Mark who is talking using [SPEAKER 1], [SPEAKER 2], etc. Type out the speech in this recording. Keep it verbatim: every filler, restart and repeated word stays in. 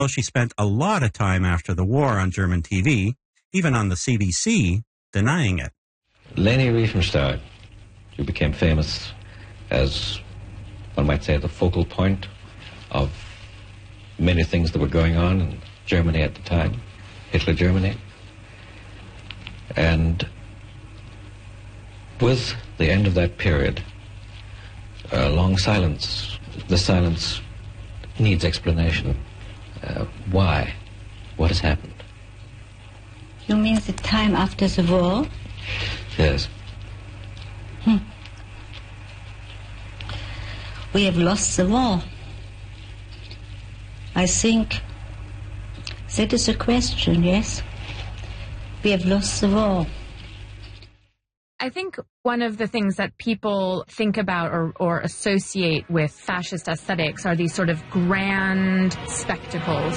[SPEAKER 1] She spent a lot of time after the war on German T V, even on the C B C, denying it.
[SPEAKER 2] Leni Riefenstahl, who became famous as, one might say, the focal point of many things that were going on in Germany at the time, Hitler Germany. And with the end of that period, a long silence. The silence needs explanation. Uh, why? What has happened?
[SPEAKER 3] You mean the time after the war?
[SPEAKER 2] Yes.
[SPEAKER 3] Hmm. We have lost the war. I think that is a question, yes? We have lost the war.
[SPEAKER 4] I think one of the things that people think about or, or associate with fascist aesthetics are these sort of grand spectacles.